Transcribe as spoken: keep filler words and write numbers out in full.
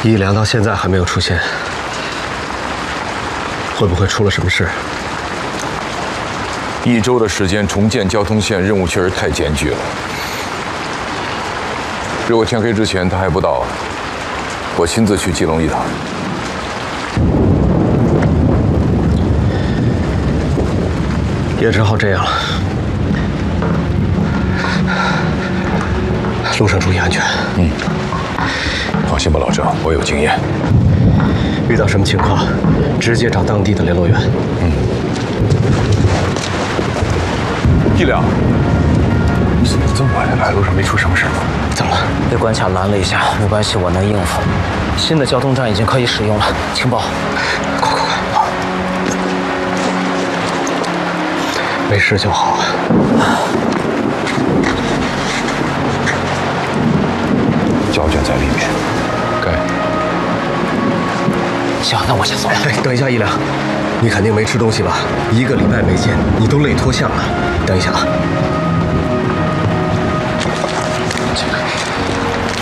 一良到现在还没有出现，会不会出了什么事？ 一周的时间重建交通线，任务确实太艰巨了。如果天黑之前他还不到，我亲自去基隆一趟。 也只好这样了。路上注意安全。 嗯。放心吧，老郑，我有经验。 遇到什么情况，直接找当地的联络员。 嗯。一良，你怎么这么晚才来？路上没出什么事吧？ 怎么了？ 被关卡拦了一下，没关系，我能应付。新的交通站已经可以使用了，请报。 快快快！没事就好。 胶卷在里面。该。 行，那我先走了。 哎，等一下，一良，你肯定没吃东西吧？一个礼拜没见，你都累脱相了。等一下啊。